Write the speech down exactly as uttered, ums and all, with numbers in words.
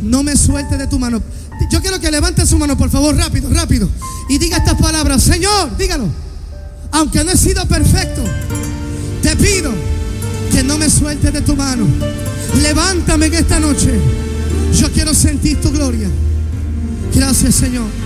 no me suelte de tu mano. Yo quiero que levante su mano, por favor, rápido, rápido, y diga estas palabras. Señor, dígalo. Aunque no he sido perfecto, te pido que no me sueltes de tu mano. Levántame en esta noche. Yo quiero sentir tu gloria. Gracias, Señor.